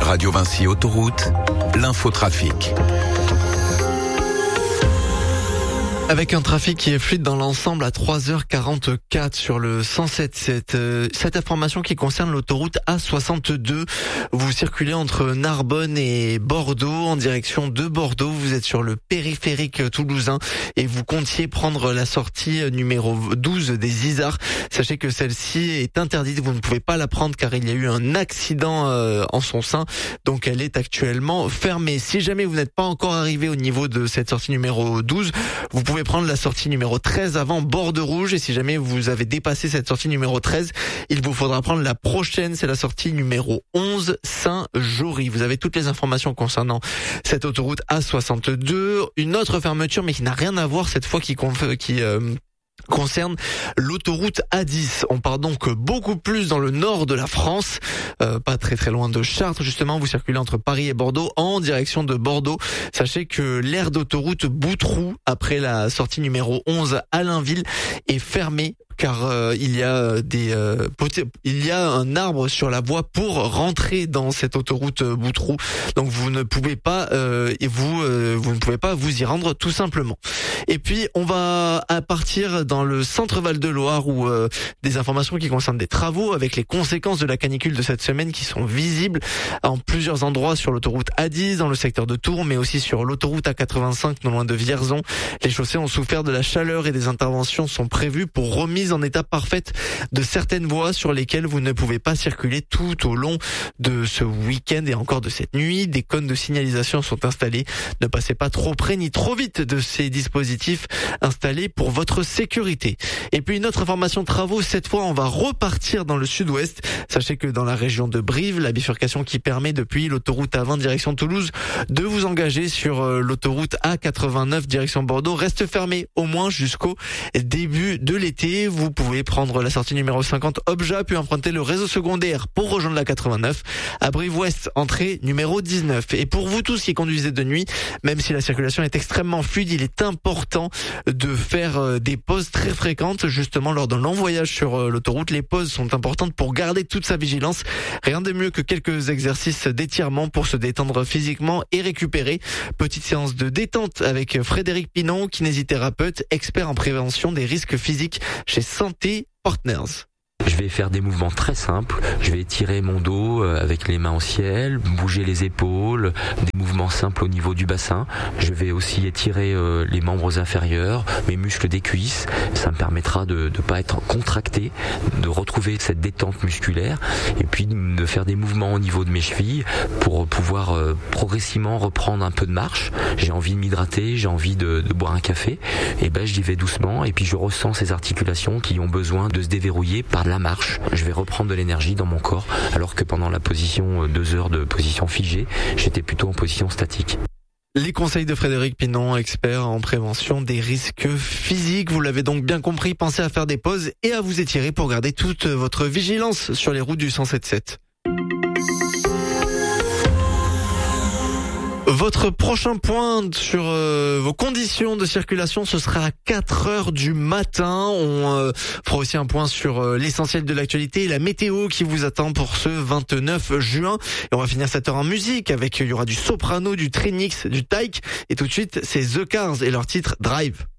Radio Vinci Autoroute, l'infotrafic. Avec un trafic qui est fluide dans l'ensemble à 3h44 sur le 107. Cette information qui concerne l'autoroute A62. Vous circulez entre Narbonne et Bordeaux en direction de Bordeaux. Vous êtes sur le périphérique toulousain et vous comptiez prendre la sortie numéro 12 des Isards. Sachez que celle-ci est interdite. Vous ne pouvez pas la prendre car il y a eu un accident en son sein. Donc elle est actuellement fermée. Si jamais vous n'êtes pas encore arrivé au niveau de cette sortie numéro 12, vous pouvez prendre la sortie numéro 13 avant Bordeaux-Rouge, et si jamais vous avez dépassé cette sortie numéro 13, il vous faudra prendre la prochaine, c'est la sortie numéro 11 Saint-Jory. Vous avez toutes les informations concernant cette autoroute A62. Une autre fermeture, mais qui n'a rien à voir cette fois, qui concerne l'autoroute A10. On part donc beaucoup plus dans le nord de la France, pas très loin de Chartres justement. Vous circulez entre Paris et Bordeaux en direction de Bordeaux. Sachez que l'aire d'autoroute Boutroux, après la sortie numéro 11 Allainville, est fermée car il y a un arbre sur la voie pour rentrer dans cette autoroute Boutroux. Donc vous ne pouvez pas vous y rendre tout simplement. Et puis on va partir dans le centre Val-de-Loire où des informations qui concernent des travaux avec les conséquences de la canicule de cette semaine qui sont visibles en plusieurs endroits sur l'autoroute A10 dans le secteur de Tours, mais aussi sur l'autoroute A85 non loin de Vierzon. Les chaussées ont souffert de la chaleur et des interventions sont prévues pour remise en état parfaite de certaines voies sur lesquelles vous ne pouvez pas circuler tout au long de ce week-end et encore de cette nuit. Des cônes de signalisation sont installés. Ne passez pas trop près ni trop vite de ces dispositifs installés pour votre sécurité. Et puis une autre information travaux, cette fois on va repartir dans le sud-ouest. Sachez que dans la région de Brive, la bifurcation qui permet depuis l'autoroute A20 direction Toulouse de vous engager sur l'autoroute A89 direction Bordeaux reste fermée au moins jusqu'au début de l'été. Vous pouvez prendre la sortie numéro 50 Obja puis emprunter le réseau secondaire pour rejoindre la 89 à Brive-Ouest, entrée numéro 19. Et pour vous tous qui conduisez de nuit, même si la circulation est extrêmement fluide, il est important de faire des pauses très fréquentes justement lors d'un long voyage sur l'autoroute. Les pauses sont importantes pour garder toute sa vigilance. Rien de mieux que quelques exercices d'étirement pour se détendre physiquement et récupérer. Petite séance de détente avec Frédéric Pinon, kinésithérapeute, expert en prévention des risques physiques chez Santé Partners. Je vais faire des mouvements très simples. Je vais étirer mon dos avec les mains au ciel, bouger les épaules, des mouvements simples au niveau du bassin. Je vais aussi étirer les membres inférieurs, mes muscles des cuisses. Ça me permettra de ne pas être contracté, de retrouver cette détente musculaire et puis de faire des mouvements au niveau de mes chevilles pour pouvoir progressivement reprendre un peu de marche. J'ai envie de m'hydrater, j'ai envie de boire un café. Et j'y vais doucement et puis je ressens ces articulations qui ont besoin de se déverrouiller par la marche. Je vais reprendre de l'énergie dans mon corps alors que pendant la position 2 heures de position figée, j'étais plutôt en position statique. Les conseils de Frédéric Pinon, expert en prévention des risques physiques. Vous l'avez donc bien compris, pensez à faire des pauses et à vous étirer pour garder toute votre vigilance sur les routes du 107.7. Votre prochain point sur vos conditions de circulation, ce sera à 4h du matin. On fera aussi un point sur l'essentiel de l'actualité et la météo qui vous attend pour ce 29 juin. Et on va finir cette heure en musique avec, il y aura du soprano, du Trinix, du Taïk. Et tout de suite, c'est The Cars et leur titre Drive.